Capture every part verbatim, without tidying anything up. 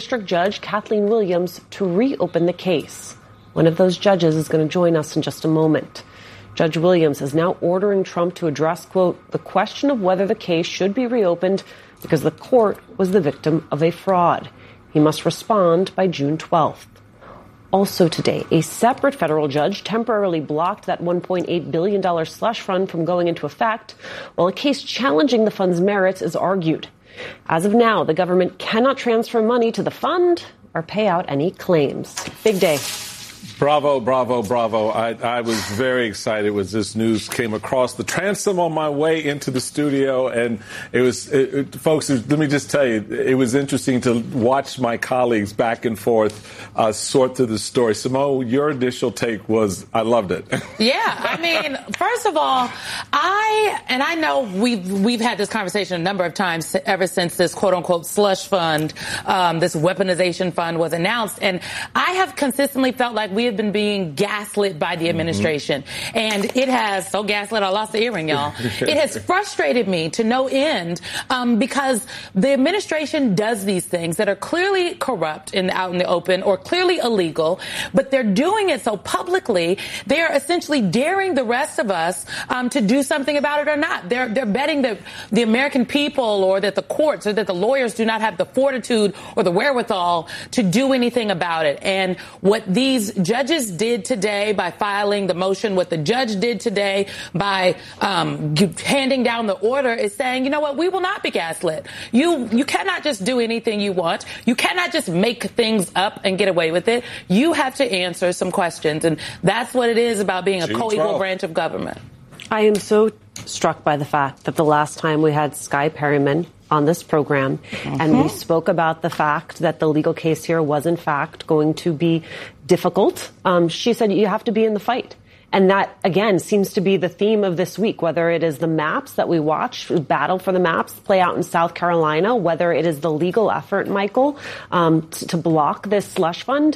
District Judge Kathleen Williams to reopen the case. One of those judges is going to join us in just a moment. Judge Williams is now ordering Trump to address, quote, the question of whether the case should be reopened because the court was the victim of a fraud. He must respond by June twelfth. Also today, a separate federal judge temporarily blocked that one point eight billion dollars slush fund from going into effect, while a case challenging the fund's merits is argued. As of now, the government cannot transfer money to the fund or pay out any claims. Big day. Bravo, bravo, bravo. I, I was very excited when this news came across the transom on my way into the studio. And it was, it, it, folks, it, let me just tell you, it was interesting to watch my colleagues back and forth uh, sort through the story. Simone, your initial take was, I loved it. Yeah, I mean, first of all, I, and I know we've, we've had this conversation a number of times ever since this quote unquote slush fund, um, this weaponization fund was announced. And I have consistently felt like we have been being gaslit by the administration. Mm-hmm. And it has, so gaslit, I lost the earring, y'all. It has frustrated me to no end um, because the administration does these things that are clearly corrupt in out in the open or clearly illegal, but they're doing it so publicly, they're essentially daring the rest of us um, to do something about it or not. They're, they're betting that the American people or that the courts or that the lawyers do not have the fortitude or the wherewithal to do anything about it. And what these judges did today by filing the motion, what the judge did today by um, handing down the order is saying, you know what, we will not be gaslit. You you cannot just do anything you want. You cannot just make things up and get away with it. You have to answer some questions. And that's what it is about being a co-equal branch of government. I am so struck by the fact that the last time we had Skye Perryman on this program, mm-hmm. and we spoke about the fact that the legal case here was, in fact, going to be difficult. Um, she said you have to be in the fight. And that, again, seems to be the theme of this week, whether it is the maps that we watch, battle for the maps, play out in South Carolina, whether it is the legal effort, Michael, um, t- to block this slush fund.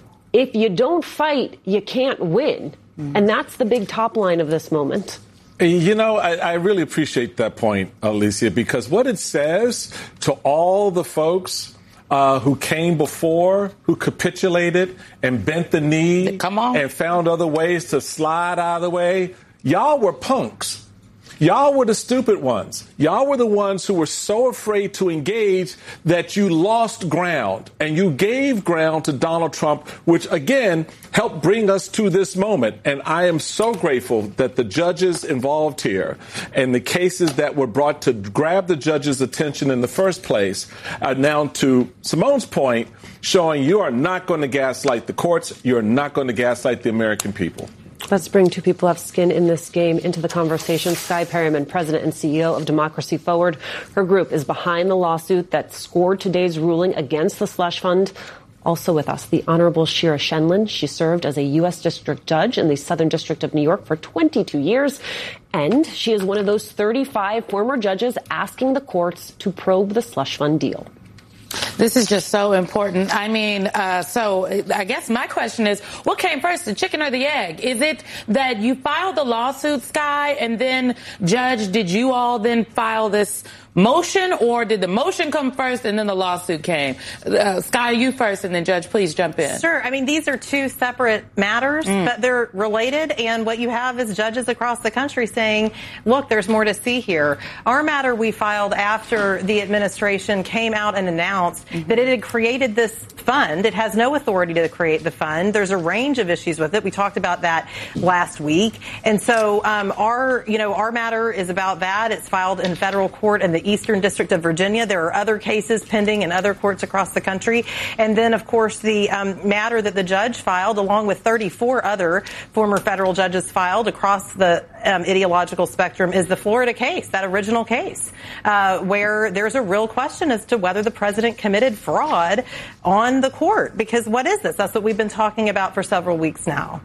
If you don't fight, you can't win. Mm-hmm. And that's the big top line of this moment. You know, I, I really appreciate that point, Alicia, because what it says to all the folks uh, who came before, who capitulated and bent the knee Come on. and found other ways to slide out of the way, y'all were punks. Y'all were the stupid ones. Y'all were the ones who were so afraid to engage that you lost ground and you gave ground to Donald Trump, which, again, helped bring us to this moment. And I am so grateful that the judges involved here and the cases that were brought to grab the judges' attention in the first place are now, to Simone's point, showing you are not going to gaslight the courts. You're not going to gaslight the American people. Let's bring two people who have skin in this game into the conversation. Skye Perryman, president and C E O of Democracy Forward. Her group is behind the lawsuit that scored today's ruling against the slush fund. Also with us, the Honorable Shira Shenlin. She served as a U S district judge in the Southern District of New York for twenty-two years. And she is one of those thirty-five former judges asking the courts to probe the slush fund deal. This is just so important. I mean, uh, so I guess my question is, what came first, the chicken or the egg? Is it that you filed the lawsuit, Skye, and then, Judge, did you all then file this motion, or did the motion come first and then the lawsuit came? Uh, Skye, you first, and then, Judge, please jump in. Sure. I mean, these are two separate matters, mm. but they're related, and what you have is judges across the country saying, look, there's more to see here. Our matter we filed after the administration came out and announced mm-hmm. that it had created this fund. It has no authority to create the fund. There's a range of issues with it. We talked about that last week. And so um, our, you know, our matter is about that. It's filed in federal court in the Eastern District of Virginia. There are other cases pending in other courts across the country. And then, of course, the um, matter that the judge filed, along with thirty-four other former federal judges filed across the um, ideological spectrum, is the Florida case, that original case, uh, where there's a real question as to whether the president committed fraud on the court. Because what is this? That's what we've been talking about for several weeks now.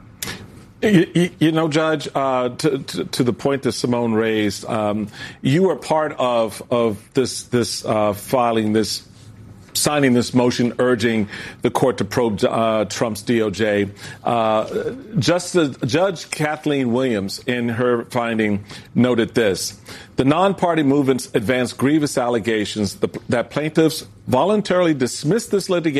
You, you know, Judge, uh, to, to, to the point that Simone raised, um, you were part of of this this uh, filing, this signing this motion urging the court to probe uh, Trump's D O J. Uh, Justice, Judge Kathleen Williams, in her finding, noted this: the non-party movements advanced grievous allegations that plaintiffs voluntarily dismissed this litigation